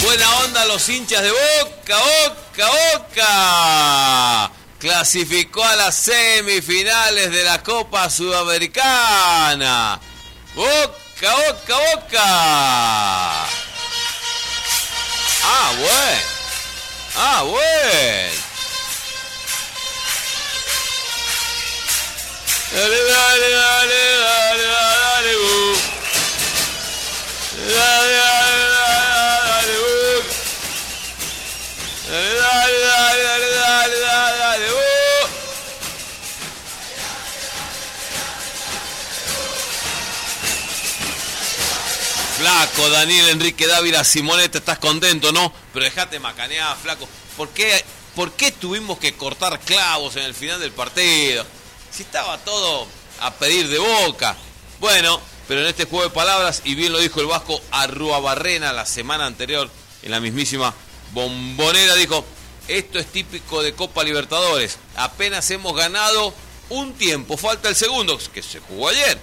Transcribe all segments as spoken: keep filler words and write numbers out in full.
Buena onda los hinchas de Boca, Boca, Boca. Clasificó a las semifinales de la Copa Sudamericana. Boca, Boca, Boca. Ah, bueno. Ah, bueno. Dale, dale, dale, dale, dale, uh. Dale, dale, dale, uh. Dale, dale, dale, dale, dale, dale, dale, uh. Flaco, Daniel Enrique Dávila, Simonetta, estás contento, ¿no? Pero dejate macanear, flaco. ¿Por qué, ¿Por qué tuvimos que cortar clavos en el final del partido? Si estaba todo a pedir de Boca. Bueno, pero en este juego de palabras, y bien lo dijo el vasco Arruabarrena la semana anterior, en la mismísima Bombonera, dijo, esto es típico de Copa Libertadores. Apenas hemos ganado un tiempo, falta el segundo, que se jugó ayer.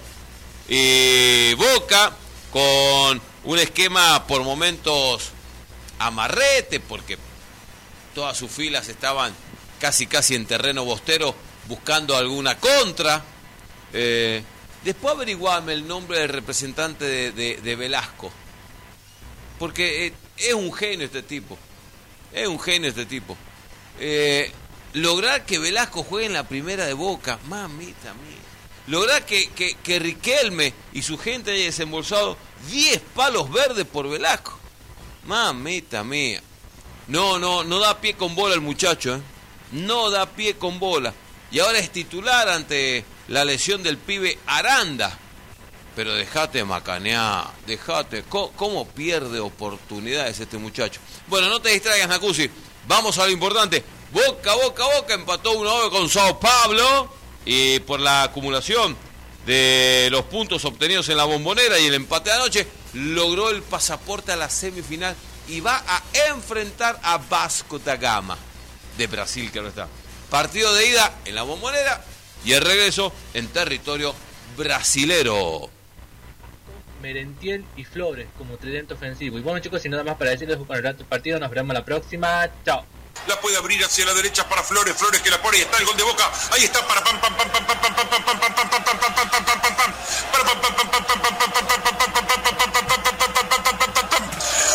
Y Boca, con un esquema por momentos amarrete, porque todas sus filas estaban casi casi en terreno bostero, buscando alguna contra. Eh, después averiguame el nombre del representante de, de, de Velasco, porque eh, es un genio este tipo, es un genio este tipo. Eh, lograr que Velasco juegue en la primera de Boca, mamita mía. Lograr que, que, que Riquelme y su gente haya desembolsado diez palos verdes por Velasco, mamita mía. No, no, no da pie con bola el muchacho, ¿eh? No da pie con bola. Y ahora es titular ante la lesión del pibe Aranda. Pero dejate macanear, dejate. ¿Cómo, cómo pierde oportunidades este muchacho? Bueno, no te distraigas, Nacusi. Vamos a lo importante. Boca, Boca, Boca empató uno a uno con Sao Paulo. Y por la acumulación de los puntos obtenidos en la Bombonera y el empate de anoche, logró el pasaporte a la semifinal y va a enfrentar a Vasco da Gama de Brasil, que no está. Partido de ida en la Bombonera y el regreso en territorio brasilero. Merentiel y Flores como tridente ofensivo. Y bueno, chicos, sin nada más para decirles con el rato del partido, nos veremos la próxima. Chao. La puede abrir hacia la derecha para Flores, Flores que la pone y está el gol de Boca. Ahí está para pam pam pam pam pam pam pam pam pam pam pam pam pam pam pam pam pam pam para pam pam pam pam pam pam pam pam pam pam pam pam pam.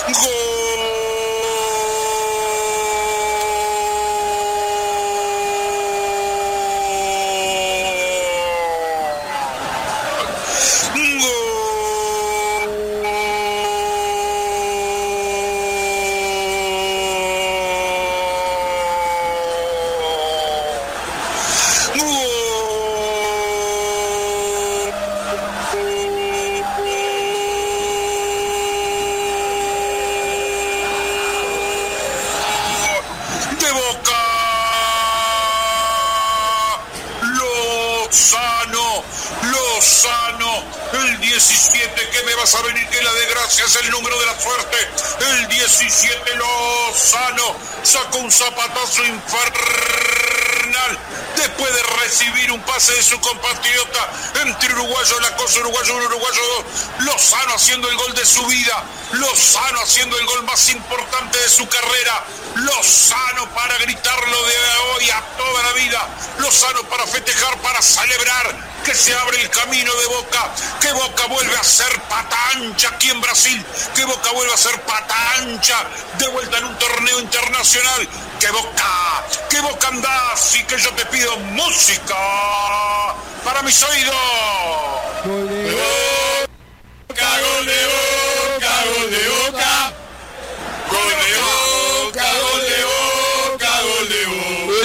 Vas a venir que la desgracia es el número de la suerte. El diecisiete Lozano sacó un zapatazo infernal después de recibir un pase de su compatriota entre uruguayo, la cosa uruguayo uno, uruguayo dos. Lozano haciendo el gol de su vida, Lozano haciendo el gol más importante de su carrera, Lozano para gritarlo de hoy a toda la vida, Lozano para festejar, para celebrar que se abre el camino de Boca, que Boca vuelve a ser pata ancha aquí en Brasil, que Boca vuelve a ser pata ancha de vuelta en un torneo internacional, que Boca, que Boca andás y que yo te pido música para mis oídos. Gol de Boca, gol de Boca, gol de Boca, gol de Boca, gol de Boca, gol de Boca.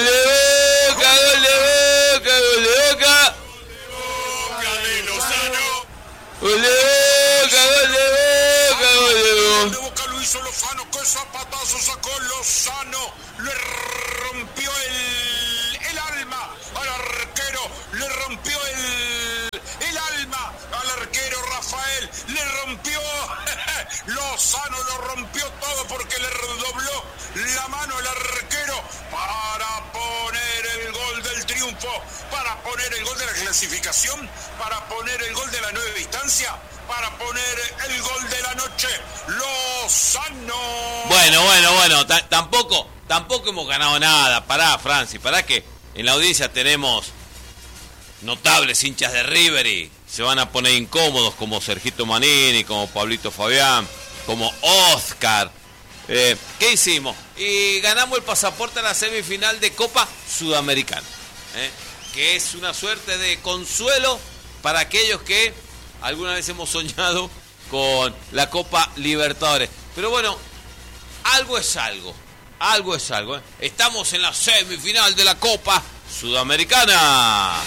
Gol de Boca, gol de Boca, gol de Boca. Gol de Boca lo hizo Lozano, con zapatazo sacó Lozano, le rompió el, el alma al arquero, le rompió el, el alma al arquero Rafael, le rompió, Lozano lo rompió todo porque le redobló la mano al arquero para poner el gol del triunfo, para poner el gol de la clasificación, para poner el gol de la nueva distancia, para poner el gol de la noche. Lozano Bueno, bueno, bueno, t- tampoco, tampoco hemos ganado nada. Pará, Franci, pará que en la audiencia tenemos notables hinchas de River y se van a poner incómodos como Sergito Manini, como Pablito Fabián, como Oscar. Eh, ¿Qué hicimos? Y ganamos el pasaporte a la semifinal de Copa Sudamericana, ¿eh? que es una suerte de consuelo para aquellos que alguna vez hemos soñado con la Copa Libertadores. Pero bueno, algo es algo, algo es algo. ¿eh? Estamos en la semifinal de la Copa Sudamericana.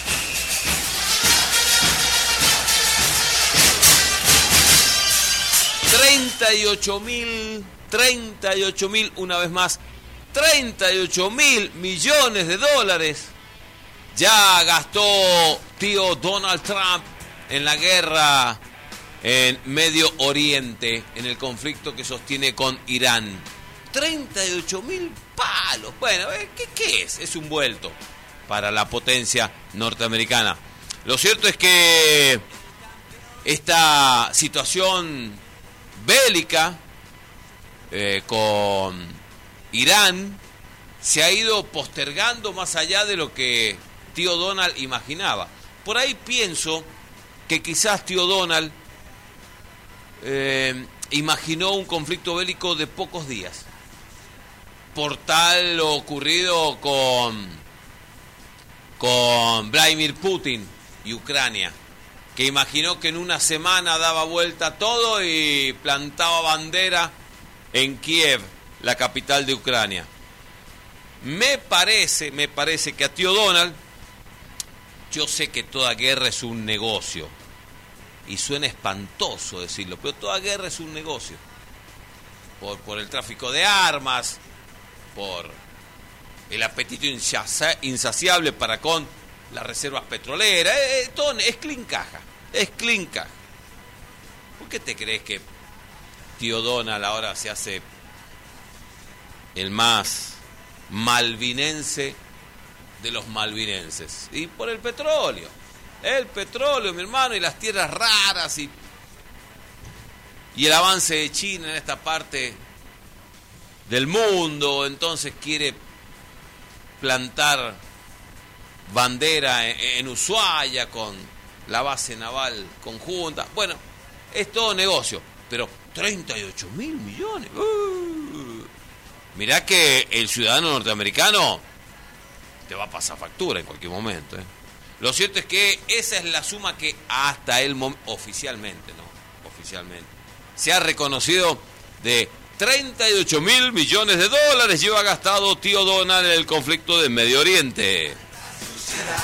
treinta y ocho mil, treinta y ocho mil, una vez más, treinta y ocho mil millones de dólares ya gastó tío Donald Trump en la guerra en Medio Oriente, en el conflicto que sostiene con Irán. treinta y ocho mil palos. Bueno, ¿qué, ¿qué es? Es un vuelto para la potencia norteamericana. Lo cierto es que esta situación bélica eh, con Irán se ha ido postergando más allá de lo que tío Donald imaginaba. Por ahí pienso que quizás tío Donald eh, imaginó un conflicto bélico de pocos días, por tal lo ocurrido con con Vladimir Putin y Ucrania, que imaginó que en una semana daba vuelta todo y plantaba bandera en Kiev, la capital de Ucrania. Me parece, me parece que a tío Donald, yo sé que toda guerra es un negocio, y suena espantoso decirlo, pero toda guerra es un negocio. Por, por el tráfico de armas, por el apetito insaciable para con las reservas petroleras, eh, eh, todo es clincaja, es clincaja. ¿Por qué te crees que tío Donald ahora se hace el más malvinense de los malvinenses? Y por el petróleo, el petróleo, mi hermano, y las tierras raras y, y el avance de China en esta parte del mundo. Entonces quiere plantar bandera en, en Ushuaia con la base naval conjunta. Bueno, es todo negocio, pero treinta y ocho mil millones. Uh, mirá que el ciudadano norteamericano te va a pasar factura en cualquier momento. ¿eh? Lo cierto es que esa es la suma que hasta el momento, oficialmente, ¿no? Oficialmente, se ha reconocido de treinta y ocho mil millones de dólares lleva gastado tío Donald en el conflicto de Medio Oriente.